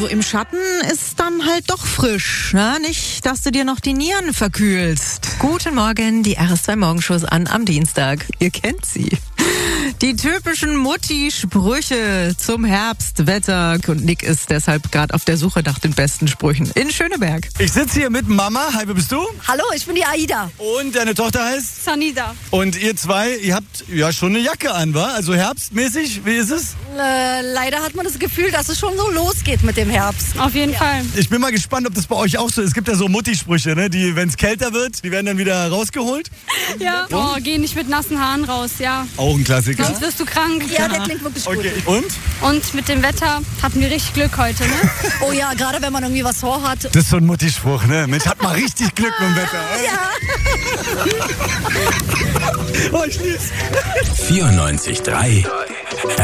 so im Schatten ist dann halt doch frisch. Ne? Nicht, dass du dir noch die Nieren verkühlst. Guten Morgen, die RS2 Morgenshows an am Dienstag. Ihr kennt sie. Die typischen Mutti-Sprüche zum Herbstwetter. Und Nick ist deshalb gerade auf der Suche nach den besten Sprüchen in Schöneberg. Ich sitze hier mit Mama. Hi, wer bist du? Hallo, ich bin die Aida. Und deine Tochter heißt? Sanida. Und ihr zwei, ihr habt ja schon eine Jacke an, wa? Also herbstmäßig, wie ist es? Leider hat man das Gefühl, dass es schon so losgeht mit dem Herbst. Auf jeden Fall. Ich bin mal gespannt, ob das bei euch auch so ist. Es gibt ja so Mutti-Sprüche, ne? Die, wenn es kälter wird, die werden dann wieder rausgeholt. Ja. Oh, geh nicht mit nassen Haaren raus, ja. Auch ein Klassiker. Sonst wirst du krank. Ja, der klingt wirklich gut. Okay. Und? Und mit dem Wetter hatten wir richtig Glück heute, ne? Oh ja, gerade wenn man irgendwie was vorhat. Das ist so ein Mutti-Spruch, ne? Mensch, hat mal richtig Glück mit dem Wetter. Ja. Oh, ich lieb's. 94.3